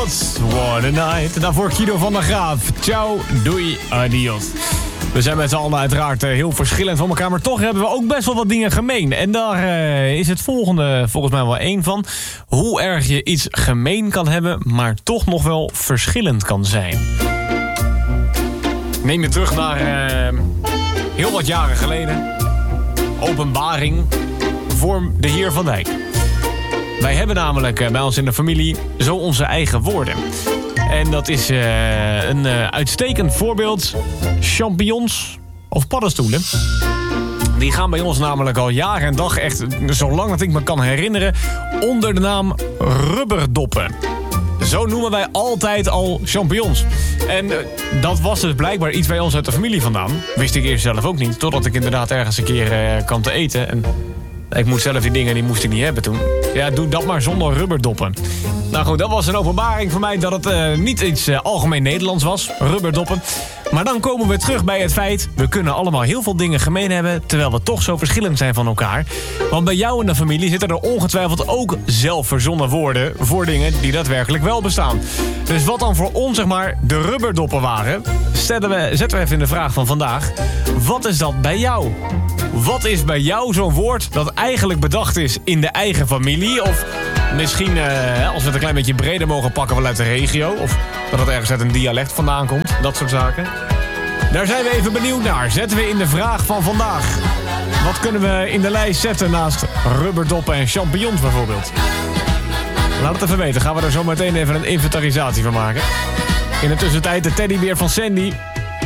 was What a Night. Daarvoor Guido van der Graaf. Ciao, doei, adios. We zijn met z'n allen uiteraard heel verschillend van elkaar, maar toch hebben we ook best wel wat dingen gemeen. En daar is het volgende volgens mij wel één van. Hoe erg je iets gemeen kan hebben, maar toch nog wel verschillend kan zijn. Neem je terug naar heel wat jaren geleden. Openbaring voor de heer Van Dijk. Wij hebben namelijk bij ons in de familie zo onze eigen woorden. En dat is een uitstekend voorbeeld. Champignons of paddenstoelen. Die gaan bij ons namelijk al jaren en dag, echt zolang dat ik me kan herinneren, onder de naam rubberdoppen. Zo noemen wij altijd al champignons. En dat was dus blijkbaar iets bij ons uit de familie vandaan. Wist ik eerst zelf ook niet, totdat ik inderdaad ergens een keer kwam te eten. En ik moest zelf die dingen, die moest ik niet hebben toen. Ja, doe dat maar zonder rubberdoppen. Nou goed, dat was een openbaring voor mij dat het niet iets algemeen Nederlands was, rubberdoppen. Maar dan komen we terug bij het feit, we kunnen allemaal heel veel dingen gemeen hebben, terwijl we toch zo verschillend zijn van elkaar. Want bij jou in de familie zitten er ongetwijfeld ook zelfverzonnen woorden voor dingen die daadwerkelijk wel bestaan. Dus wat dan voor ons, zeg maar, de rubberdoppen waren, zetten we even in de vraag van vandaag. Wat is dat bij jou? Wat is bij jou zo'n woord dat eigenlijk bedacht is in de eigen familie? Of misschien, als we het een klein beetje breder mogen pakken, wel uit de regio. Of dat het ergens uit een dialect vandaan komt. Dat soort zaken. Daar zijn we even benieuwd naar. Zetten we in de vraag van vandaag. Wat kunnen we in de lijst zetten naast rubberdoppen en champignons bijvoorbeeld? Laat het even weten. Gaan we er zo meteen even een inventarisatie van maken. In de tussentijd de teddybeer van Sandy.